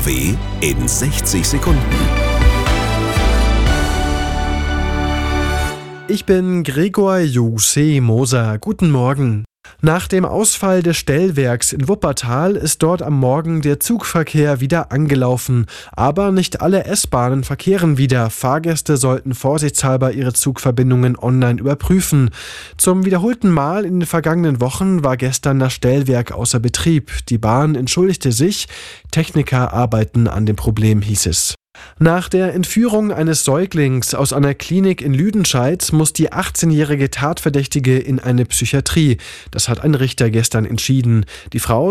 NRW in 60 Sekunden. Ich bin Gregor Jose Moser. Guten Morgen. Nach dem Ausfall des Stellwerks in Wuppertal ist dort am Morgen der Zugverkehr wieder angelaufen. Aber nicht alle S-Bahnen verkehren wieder. Fahrgäste sollten vorsichtshalber ihre Zugverbindungen online überprüfen. Zum wiederholten Mal in den vergangenen Wochen war gestern das Stellwerk außer Betrieb. Die Bahn entschuldigte sich. Techniker arbeiten an dem Problem, hieß es. Nach der Entführung eines Säuglings aus einer Klinik in Lüdenscheid muss die 18-jährige Tatverdächtige in eine Psychiatrie. Das hat ein Richter gestern entschieden. Die Frau